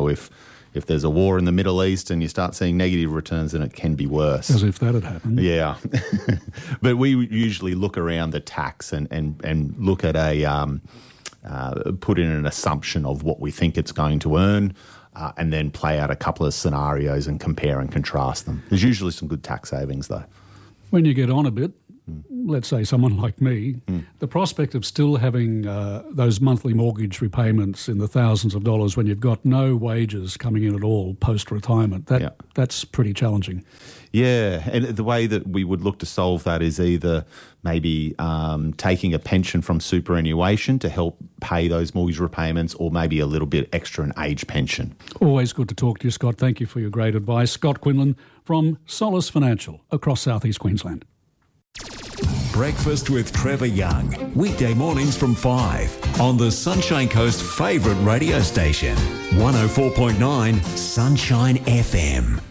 if there's a war in the Middle East and you start seeing negative returns, then it can be worse. As if that had happened. Yeah. But we usually look around the tax and look at put in an assumption of what we think it's going to earn, and then play out a couple of scenarios and compare and contrast them. There's usually some good tax savings, though. When you get on a bit, let's say someone like me, the prospect of still having those monthly mortgage repayments in the thousands of dollars when you've got no wages coming in at all post-retirement, that's pretty challenging. Yeah, and the way that we would look to solve that is either maybe taking a pension from superannuation to help pay those mortgage repayments, or maybe a little bit extra an age pension. Always good to talk to you, Scott. Thank you for your great advice. Scott Quinlan from Solace Financial across southeast Queensland. Breakfast with Trevor Young. Weekday mornings from 5 on the Sunshine Coast favourite radio station. 104.9 Sunshine FM.